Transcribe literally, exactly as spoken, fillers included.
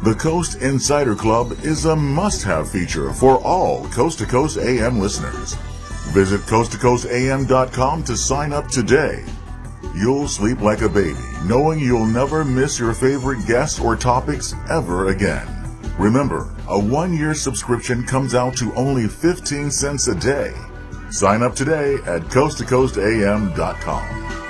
The Coast Insider Club is a must-have feature for all Coast to Coast A M listeners. Visit coast to coast a m dot com to sign up today. You'll sleep like a baby, knowing you'll never miss your favorite guests or topics ever again. Remember, a one-year subscription comes out to only fifteen cents a day. Sign up today at coast to coast a m dot com.